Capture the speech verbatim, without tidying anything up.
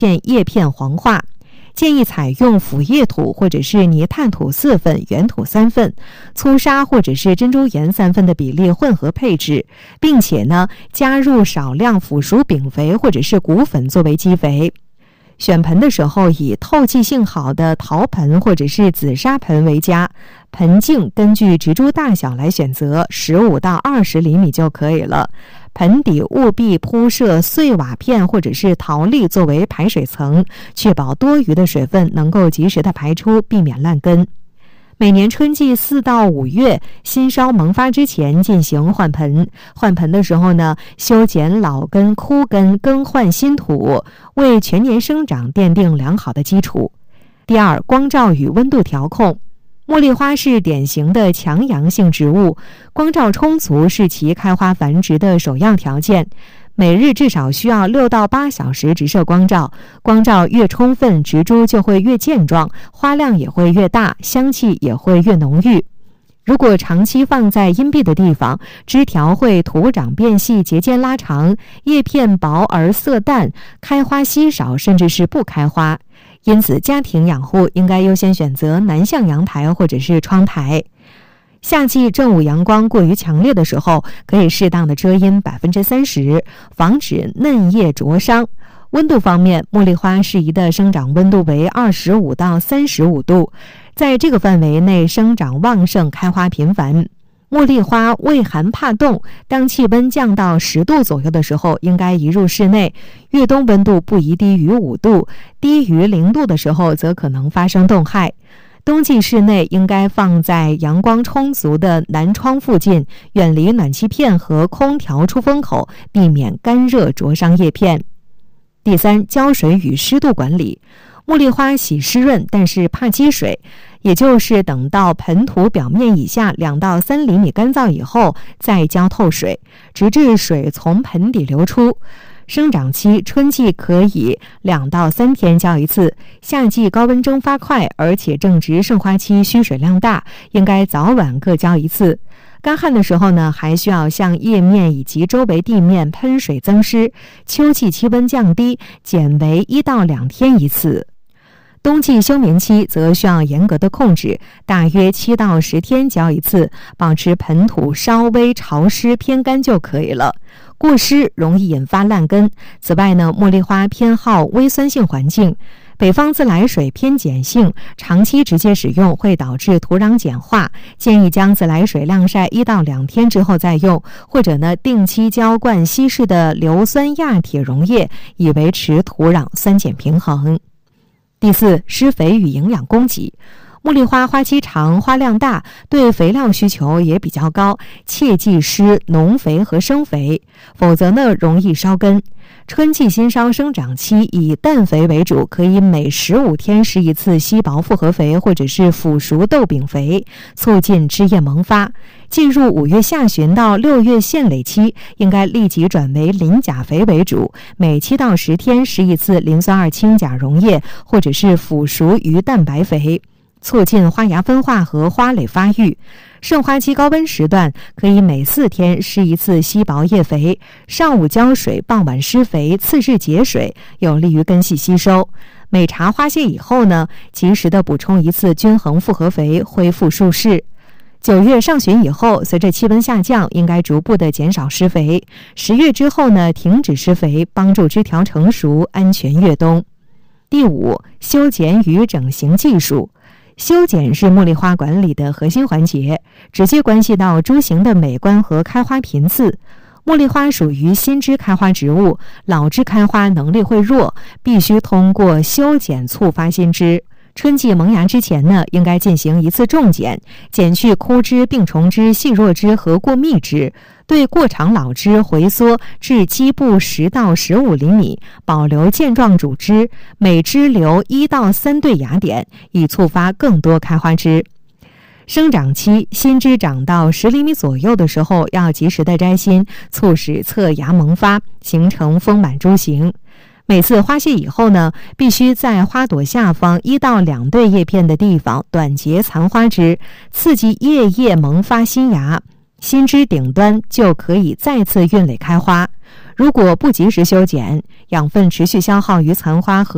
现叶片黄化。建议采用腐叶土或者是泥炭土四份、原土三份、粗沙或者是珍珠岩三份的比例混合配置，并且呢加入少量腐熟丙肥或者是骨粉作为基肥。选盆的时候以透气性好的陶盆或者是紫砂盆为佳，盆径根据植株大小来选择，十五到二十厘米就可以了。盆底务必铺设碎瓦片或者是陶粒作为排水层，确保多余的水分能够及时的排出，避免烂根。每年春季四到五月新梢萌发之前进行换盆，换盆的时候呢，修剪老根枯根，更换新土，为全年生长奠定良好的基础。第二，光照与温度调控。茉莉花是典型的强阳性植物，光照充足是其开花繁殖的首要条件。每日至少需要六到八小时直射光照，光照越充分，植株就会越健壮，花量也会越大，香气也会越浓郁。如果长期放在阴蔽的地方，枝条会土长变细，节间拉长，叶片薄而色淡，开花稀少，甚至是不开花。因此，家庭养护应该优先选择南向阳台或者是窗台。夏季正午阳光过于强烈的时候，可以适当的遮阴 百分之三十， 防止嫩叶灼伤。温度方面，茉莉花适宜的生长温度为二十五到三十五度，在这个范围内生长旺盛，开花频繁。茉莉花畏寒怕冻，当气温降到十度左右的时候，应该移入室内。越冬温度不宜低于五度，低于零度的时候则可能发生冻害。冬季室内应该放在阳光充足的南窗附近，远离暖气片和空调出风口，避免干热灼伤叶片。第三，浇水与湿度管理。茉莉花喜湿润，但是怕积水，也就是等到盆土表面以下两到三厘米干燥以后再浇透水，直至水从盆底流出。生长期春季可以两到三天浇一次，夏季高温蒸发快，而且正值盛花期，需水量大，应该早晚各浇一次。干旱的时候呢，还需要向叶面以及周围地面喷水增湿。秋季气温降低，减为一到两天一次。冬季休眠期则需要严格的控制，大约七到十天浇一次，保持盆土稍微潮湿偏干就可以了。过湿容易引发烂根。此外呢，茉莉花偏好微酸性环境，北方自来水偏碱性，长期直接使用会导致土壤碱化，建议将自来水晾晒一到两天之后再用，或者呢定期浇灌稀释的硫酸亚铁溶液，以维持土壤酸碱平衡。第四，施肥与营养供给。茉莉花花期长，花量大，对肥料需求也比较高，切忌施农肥和生肥，否则呢容易烧根。春季新梢生长期以氮肥为主，可以每十五天施一次稀薄复合肥或者是腐熟豆饼肥，促进枝叶萌发。进入五月下旬到六月现蕾期，应该立即转为磷钾肥为主，每七到十天施一次磷酸二氢钾溶液或者是腐熟鱼蛋白肥，促进花芽分化和花蕾发育。盛花期高温时段，可以每四天施一次稀薄叶肥，上午浇水，傍晚施肥，次日节水，有利于根系吸收。每茬花谢以后呢，及时的补充一次均衡复合肥，恢复树势。九月上旬以后，随着气温下降，应该逐步的减少施肥。十月之后呢，停止施肥，帮助枝条成熟，安全越冬。第五，修剪与整形技术。修剪是茉莉花管理的核心环节，直接关系到株型的美观和开花频次。茉莉花属于新枝开花植物，老枝开花能力会弱，必须通过修剪促发新枝。春季萌芽之前呢，应该进行一次重剪，剪去枯枝、病虫枝、细弱枝和过密枝，对过长老枝回缩至基部十到十五厘米，保留健壮主枝，每枝留一到三对芽点，以促发更多开花枝。生长期新枝长到十厘米左右的时候，要及时的摘心，促使侧芽萌发，形成丰满株形。每次花谢以后呢，必须在花朵下方一到两对叶片的地方短截残花枝，刺激叶叶萌发新芽，新枝顶端就可以再次运蕾开花。如果不及时修剪，养分持续消耗于残花和